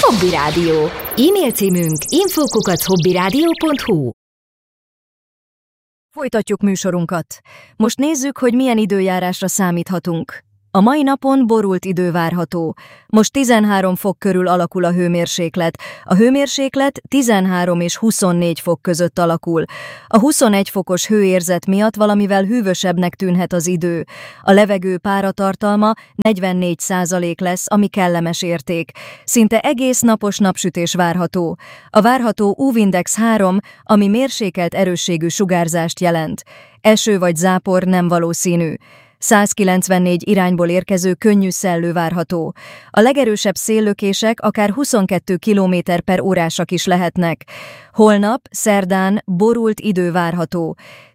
Hobby Rádió. E-mail címünk info@hobbyradio.hu. Folytatjuk műsorunkat. Most nézzük, hogy milyen időjárásra számíthatunk. A mai napon borult idő várható. Most 13 fok körül alakul a hőmérséklet. A hőmérséklet 13 és 24 fok között alakul. A 21 fokos hőérzet miatt valamivel hűvösebbnek tűnhet az idő. A levegő páratartalma 44% lesz, ami kellemes érték. Szinte egész napos napsütés várható. A várható UV-index 3, ami mérsékelt erősségű sugárzást jelent. Eső vagy zápor nem valószínű. 194 irányból érkező könnyű szellő várható. A legerősebb széllökések akár 22 km/órásak is lehetnek. Holnap, szerdán borult idő várható.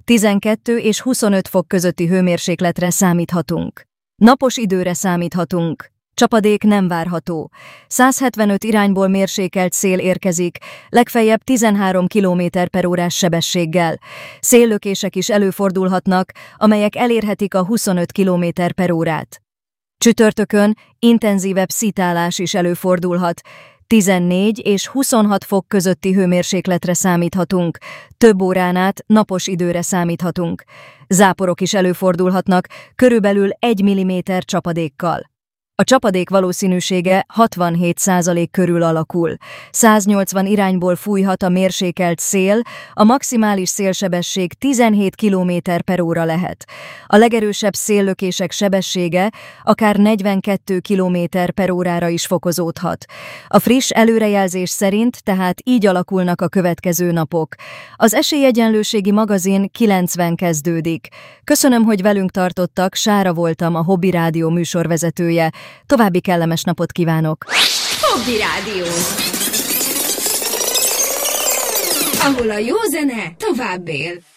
12 és 25 fok közötti hőmérsékletre számíthatunk. Napos időre számíthatunk. Csapadék nem várható. 175 irányból mérsékelt szél érkezik, legfeljebb 13 km/órás sebességgel. Széllökések is előfordulhatnak, amelyek elérhetik a 25 km/órát. Csütörtökön intenzívebb szitálás is előfordulhat. 14 és 26 fok közötti hőmérsékletre számíthatunk. Több órán át napos időre számíthatunk. Záporok is előfordulhatnak, körülbelül 1 mm csapadékkal. A csapadék valószínűsége 67% körül alakul. 180 irányból fújhat a mérsékelt szél, a maximális szélsebesség 17 km/óra lehet. A legerősebb széllökések sebessége akár 42 km/órára is fokozódhat. A friss előrejelzés szerint tehát így alakulnak a következő napok. Az Esélyegyenlőségi magazin 90 kezdődik. Köszönöm, hogy velünk tartottak, Sára voltam, a Hobby Rádió műsorvezetője. További kellemes napot kívánok! Hobby Rádió. Ahol a jó zene tovább él.